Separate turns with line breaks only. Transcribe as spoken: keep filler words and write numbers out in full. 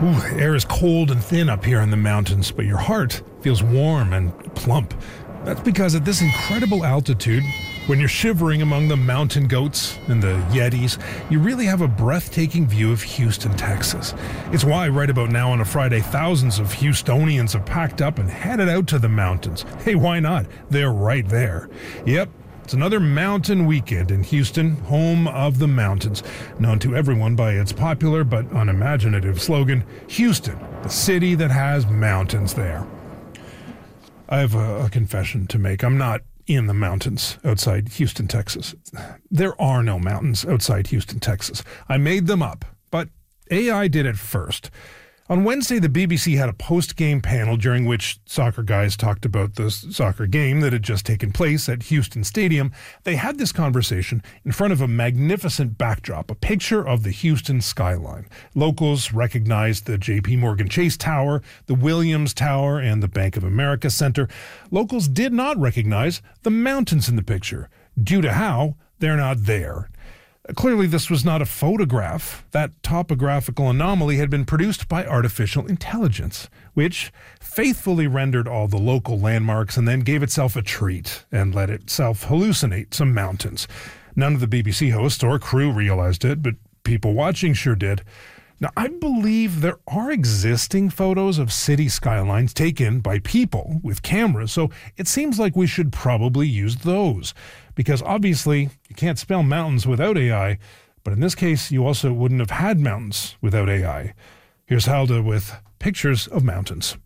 Ooh, the air is cold and thin up here in the mountains, but your heart feels warm and plump. That's because at this incredible altitude, when you're shivering among the mountain goats and the Yetis, you really have a breathtaking view of Houston, Texas. It's why right about now on a Friday, thousands of Houstonians have packed up and headed out to the mountains. Hey, why not? They're right there. Yep. It's another mountain weekend in Houston, home of the mountains, known to everyone by its popular but unimaginative slogan, Houston, the city that has mountains there. I have a, a confession to make. I'm not in the mountains outside Houston, Texas. There are no mountains outside Houston, Texas. I made them up, but A I did it first. On Wednesday, the B B C had a post-game panel during which soccer guys talked about the soccer game that had just taken place at Houston Stadium. They had this conversation in front of a magnificent backdrop, a picture of the Houston skyline. Locals recognized the J P Morgan Chase Tower, the Williams Tower, and the Bank of America Center. Locals did not recognize the mountains in the picture, due to how they're not there. Clearly, this was not a photograph. That topographical anomaly had been produced by artificial intelligence, which faithfully rendered all the local landmarks and then gave itself a treat and let itself hallucinate some mountains. None of the B B C hosts or crew realized it, but people watching sure did. Now, I believe there are existing photos of city skylines taken by people with cameras, so it seems like we should probably use those. Because obviously, you can't spell mountains without A I, but in this case, you also wouldn't have had mountains without A I. Here's Halda with pictures of mountains.